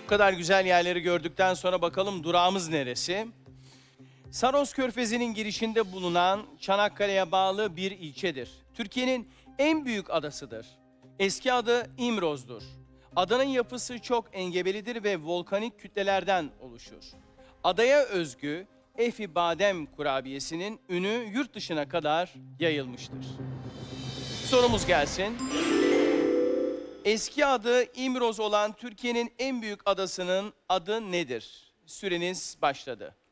Bu kadar güzel yerleri gördükten sonra bakalım durağımız neresi? Saros Körfezi'nin girişinde bulunan Çanakkale'ye bağlı bir ilçedir. Türkiye'nin en büyük adasıdır. Eski adı İmroz'dur. Adanın yapısı çok engebelidir ve volkanik kütlelerden oluşur. Adaya özgü Efi Badem kurabiyesinin ünü yurt dışına kadar yayılmıştır. Sorumuz gelsin. Eski adı İmroz olan Türkiye'nin en büyük adasının adı nedir? Süreniz başladı.